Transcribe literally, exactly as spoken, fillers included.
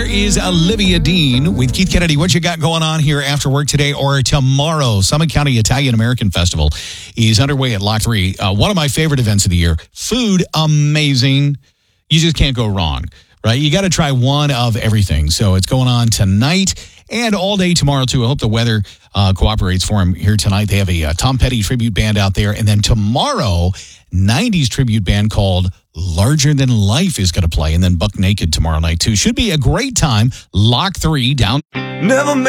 is Olivia Dean with Keith Kennedy. What you got going on here after work today or tomorrow? Summit County Italian American Festival is underway at Lock three. Uh, one of my favorite events of the year. Food, amazing. You just can't go wrong, right? You got to try one of everything. So it's going on tonight and all day tomorrow, too. I hope the weather uh, cooperates for him here tonight. They have a uh, Tom Petty tribute band out there. And then tomorrow, nineties tribute band called Larger Than Life is going to play. And then Buck Naked tomorrow night, too. Should be a great time. Lock three down. Never